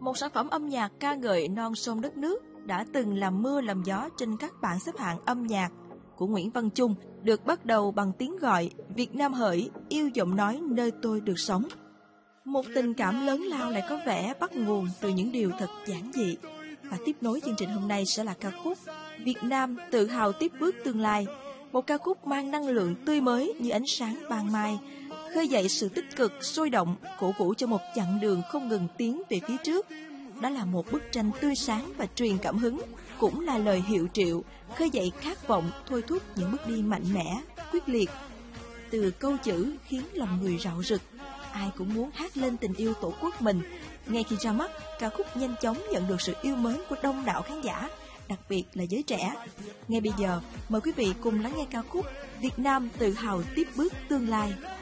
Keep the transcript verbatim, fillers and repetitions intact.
một sản phẩm âm nhạc ca ngợi non sông đất nước đã từng làm mưa làm gió trên các bảng xếp hạng âm nhạc của Nguyễn Văn Chung, được bắt đầu bằng tiếng gọi Việt Nam hỡi, yêu giọng nói nơi tôi được sống. Một tình cảm lớn lao lại có vẻ bắt nguồn từ những điều thật giản dị. Và tiếp nối chương trình hôm nay sẽ là ca khúc Việt Nam tự hào tiếp bước tương lai, một ca khúc mang năng lượng tươi mới như ánh sáng ban mai, khơi dậy sự tích cực, sôi động, cổ vũ cho một chặng đường không ngừng tiến về phía trước. Đó là một bức tranh tươi sáng và truyền cảm hứng, cũng là lời hiệu triệu, khơi dậy khát vọng, thôi thúc những bước đi mạnh mẽ, quyết liệt. Từ câu chữ khiến lòng người rạo rực, ai cũng muốn hát lên tình yêu tổ quốc mình. Ngay khi ra mắt, ca khúc nhanh chóng nhận được sự yêu mến của đông đảo khán giả, đặc biệt là giới trẻ. Ngay bây giờ, mời quý vị cùng lắng nghe ca khúc Việt Nam tự hào tiếp bước tương lai.